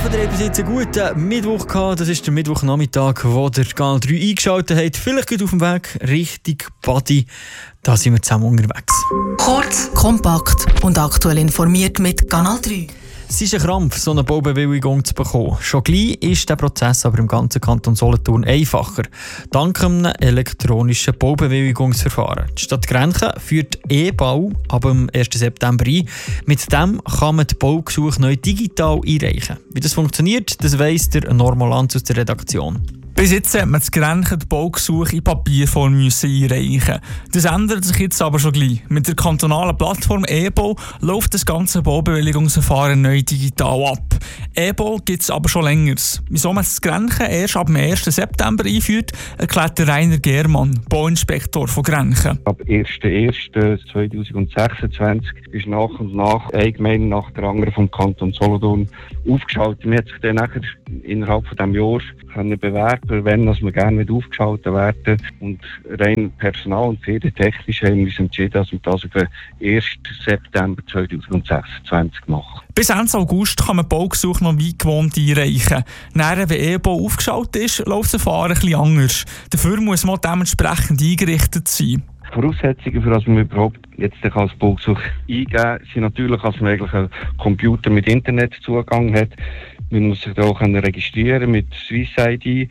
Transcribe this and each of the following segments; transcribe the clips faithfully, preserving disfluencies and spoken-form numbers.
hoffe, ihr habt jetzt einen guten Mittwoch gehabt. Das ist der Mittwochnachmittag, wo der Kanal drei eingeschaltet hat. Vielleicht geht auf dem Weg Richtung Badi. Da sind wir zusammen unterwegs. Kurz, kompakt und aktuell informiert mit Kanal drei. Es ist ein Krampf, so eine Baubewilligung zu bekommen. Schon gleich ist der Prozess aber im ganzen Kanton Solothurn einfacher. Dank einem elektronischen Baubewilligungsverfahren. Die Stadt Grenchen führt E-Bau ab dem ersten September ein. Mit dem kann man die Baugesuche neu digital einreichen. Wie das funktioniert, das weiss der Normalanz aus der Redaktion. Bis jetzt hat man das Grenchen die Baugesuche in Papierform einreichen. Das ändert sich jetzt aber schon gleich. Mit der kantonalen Plattform E-Bau läuft das ganze Baubewilligungsverfahren neu digital ab. E-Bau gibt es aber schon länger. Wieso man das Grenchen erst ab dem ersten September einführt, erklärt der Rainer Germann, Bauinspektor von Grenchen. Ab ersten ersten zweitausendsechsundzwanzig ist nach und nach eine Gemeinde nach der anderen vom Kanton Solothurn aufgeschaltet. Man hat sich dann nachher innerhalb von diesem Jahr können bewerben, wenn dass wir gerne aufgeschaltet werden. Und rein personal- und ferientechnisch haben wir uns entschieden, dass wir das über den ersten September zweitausendsechsundzwanzig machen. Bis Ende August kann man Baugesuche noch wie gewohnt einreichen. Nachher, wenn E-Bau aufgeschaltet ist, läuft das Verfahren etwas anders. Dafür muss man dementsprechend eingerichtet sein. Die Voraussetzungen, für dass man überhaupt jetzt als Baugesuch eingeben kann, sind natürlich, dass man eigentlich einen Computer mit Internetzugang hat. Man muss sich da auch registrieren mit Swiss I D.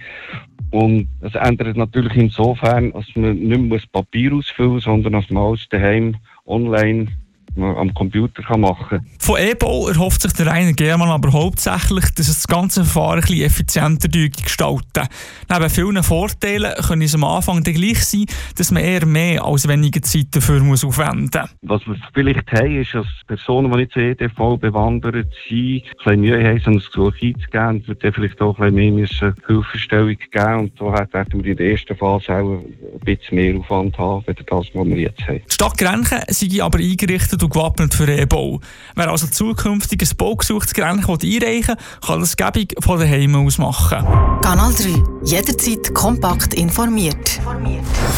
Und es ändert natürlich insofern, dass man nicht mehr Papier ausfüllen muss, sondern dass man alles daheim online am Computer kann machen kann. Von E-Bau erhofft sich der Rainer Germann aber hauptsächlich, dass es das ganze Verfahren ein bisschen effizienter gestalten. Neben vielen Vorteilen können es am Anfang dann gleich sein, dass man eher mehr als weniger Zeit dafür muss aufwenden muss. Was wir vielleicht haben, ist, dass Personen, die nicht so E D V bewandert sind, ein bisschen Mühe haben, so ein Gesuch einzugeben und wird dann vielleicht auch ein bisschen mehr Hilfestellung geben. Und so werden wir in der ersten Phase auch ein bisschen mehr Aufwand haben, als das, was wir jetzt haben. Die Stadt Grenchen sei aber eingerichtet und gewappnet für E-Bau. Wer also zukünftig ein Baugesuch zu Grenchen einreichen will, kann das gäbig von daheim aus machen. Kanal drei. Jederzeit kompakt informiert.